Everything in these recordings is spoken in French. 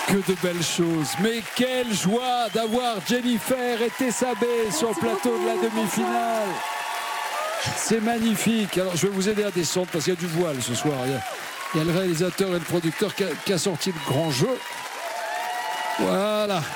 Que de belles choses. Mais quelle joie d'avoir Jennifer et Tessa B sur le plateau de la demi-finale. C'est magnifique. Alors je vais vous aider à descendre parce qu'il y a du voile ce soir. Il y a le réalisateur et le producteur qui a sorti le grand jeu. Voilà.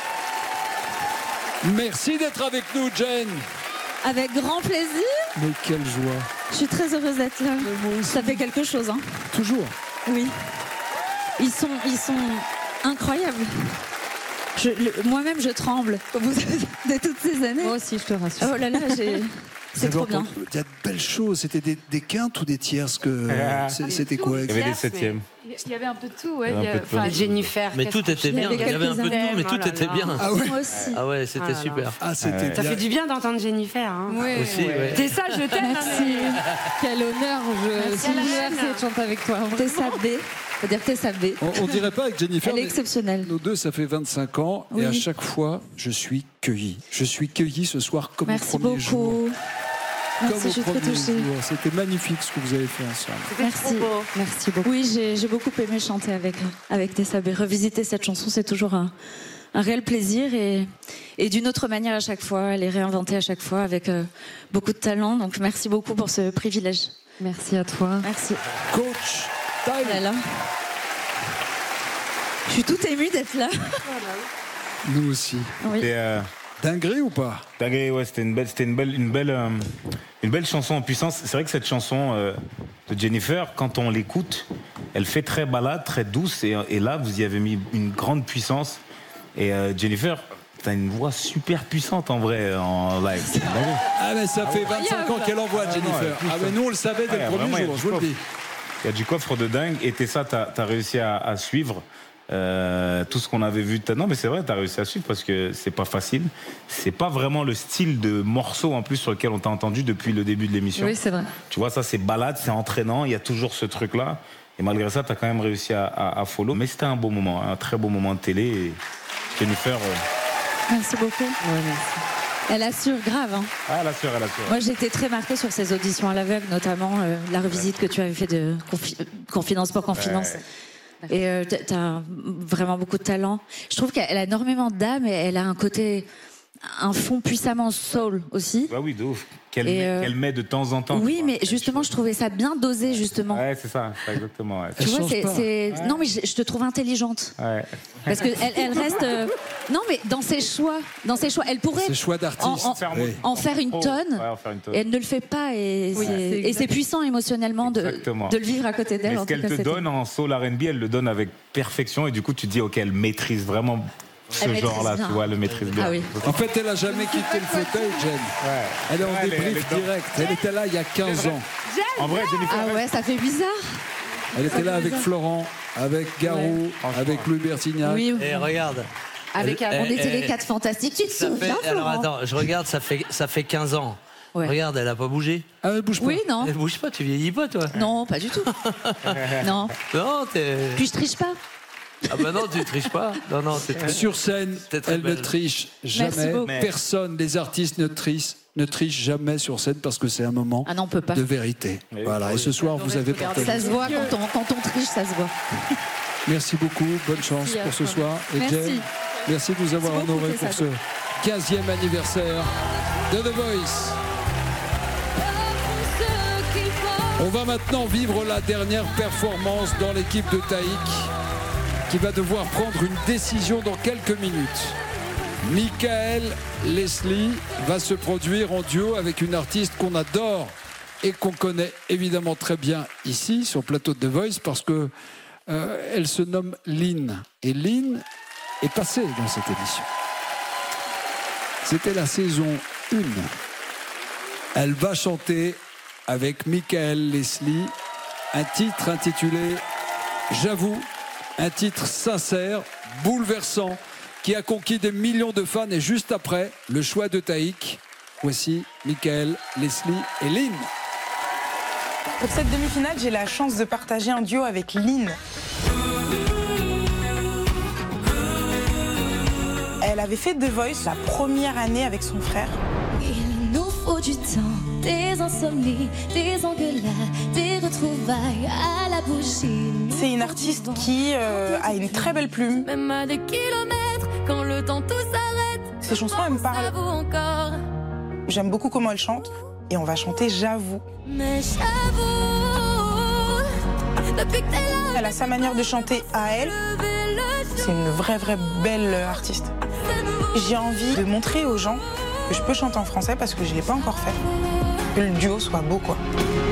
Merci d'être avec nous, Jen. Avec grand plaisir. Mais quelle joie. Je suis très heureuse d'être là. Ça fait quelque chose, hein. Toujours. Oui. Ils sont incroyables. Moi-même, je tremble de toutes ces années. Moi aussi, je te rassure. Oh là là, c'est trop bien. Il y a de belles choses. C'était des quintes ou des tierces c'était quoi? Il y avait des septièmes. Il y avait un peu de tout, ouais. Jennifer. Mais tout était bien. Il y avait un peu de tout, mais tout était bien. Ah ouais. Moi aussi. Ah ouais, c'était super. Ah, c'était Ça fait du bien d'entendre Jennifer. Hein. Oui. Aussi, ouais. C'est ça, je t'aime. Merci. Quel honneur. C'est une université de chanter avec toi. Tessa B. C'est-à-dire Tessa B. On dirait pas avec Jennifer. Elle est exceptionnelle. Nous deux, ça fait 25 ans. Oui. Et à chaque fois, je suis cueilli. Je suis cueilli ce soir comme Merci au premier jour. beaucoup. Comme Merci, je suis au très premier touchée. jour. C'était magnifique ce que vous avez fait ensemble. Merci. Merci beaucoup. Oui, j'ai beaucoup aimé chanter avec Tessa B. Revisiter cette chanson, c'est toujours un réel plaisir et d'une autre manière à chaque fois. Elle est réinventée à chaque fois avec beaucoup de talent. Donc merci beaucoup pour ce privilège. Merci à toi. Merci. Coach, Oh là là. Je suis toute émue d'être là. nous aussi. Oui. Dinguerie ou pas? Dinguerie, ouais, c'était une belle chanson en puissance. C'est vrai que cette chanson de Jennifer, quand on l'écoute, elle fait très balade, très douce. Et là, vous y avez mis une grande puissance. Et Jennifer, t'as une voix super puissante en vrai, en live. Ah mais ça fait 25 ans qu'elle envoie Jennifer. Ah mais nous on le savait dès le premier jour, je vous le dis. Il y a du coffre de dingue. Et Tessa, t'as réussi à suivre tout ce qu'on avait vu. Non mais c'est vrai, t'as réussi à suivre parce que c'est pas facile. C'est pas vraiment le style de morceau en plus sur lequel on t'a entendu depuis le début de l'émission. Oui, c'est vrai. Tu vois, ça c'est balade, c'est entraînant, il y a toujours ce truc là. Et malgré ça, t'as quand même réussi à follow. Mais c'était un beau moment, un très beau moment de télé. Et Jennifer... Merci beaucoup. Ouais, merci. Elle assure grave. Hein. Ah, elle assure. Moi, j'ai été très marquée sur ces auditions à l'aveugle, notamment la revisite que tu avais fait de Confidence pour Confidence. Et tu as vraiment beaucoup de talent. Je trouve qu'elle a énormément d'âme et elle a un fond puissamment soul aussi. Bah oui, de ouf. Qu'elle met de temps en temps. Oui, mais justement, je trouvais ça bien dosé, justement. Ouais, c'est ça, exactement. Ouais. Tu vois, non, mais je te trouve intelligente. Ouais. Parce qu'elle reste. Non, mais dans ses choix, elle pourrait. Ses choix d'artiste. En faire une tonne. Ouais, en faire une tonne. Et elle ne le fait pas. Et c'est puissant émotionnellement de le vivre à côté d'elle. Mais ce qu'elle te donne en soul R&B, elle le donne avec perfection. Et du coup, tu dis, OK, elle maîtrise vraiment ce genre-là, tu vois, elle le maîtrise bien. Ah oui. En fait, elle a jamais quitté le fauteuil, Jen. Ouais. Elle est en Ouais, débrief direct. Elle était là il y a 15 ans. En vrai, Jennifer... Ah ouais, ça fait bizarre. Elle était là avec Florent, avec Garou, avec Louis Bertignac. Oui. Et regarde. On était les 4 fantastiques. Tu te souviens, Alors Florent? attends, je regarde, ça fait 15 ans. Ouais. Regarde, elle a pas bougé. Ah, elle bouge pas. Oui, non. Elle bouge pas, tu vieillis pas, toi. Non, pas du tout. Non. Non, t'es. Puis je triche pas. Ah bah non, tu triches pas. Non, c'est très... Sur scène, C'était très elle ne belle. triche Merci jamais. beaucoup. Personne, les artistes ne trichent jamais sur scène parce que c'est un moment Ah non, on peut pas. de vérité. Voilà. Et ce soir, vous avez partagé. Ça se voit quand on triche, ça se voit. Merci beaucoup. Bonne chance pour ce soir. Et Merci. Jen, merci de nous avoir Merci beaucoup, honorés pour ce Tessa. 15e anniversaire de The Voice. On va maintenant vivre la dernière performance dans l'équipe de Taïk, qui va devoir prendre une décision dans quelques minutes. Michael Leslie va se produire en duo avec une artiste qu'on adore et qu'on connaît évidemment très bien ici, sur le plateau de The Voice, parce que elle se nomme Lynn. Et Lynn est passée dans cette émission. C'était la saison 1. Elle va chanter avec Michael Leslie un titre intitulé « J'avoue », un titre sincère, bouleversant, qui a conquis des millions de fans. Et juste après, le choix de Taïk. Voici Michael Leslie et Lynn. Pour cette demi-finale, j'ai la chance de partager un duo avec Lynn. Elle avait fait The Voice la première année avec son frère. Il nous faut faut du temps, des insomnies, des engueulades, des retrouvailles à la bougie. C'est une artiste qui a une très belle plume. Même à des kilomètres, quand le temps tout s'arrête. Ses chansons, elles me parlent. Encore. J'aime beaucoup comment elle chante. Et on va chanter J'avoue. Mais j'avoue, depuis que t'es là, Elle a sa manière de chanter à elle. C'est une vraie belle artiste. J'ai envie de montrer aux gens que je peux chanter en français parce que je ne l'ai pas encore fait. Que le duo soit beau, quoi.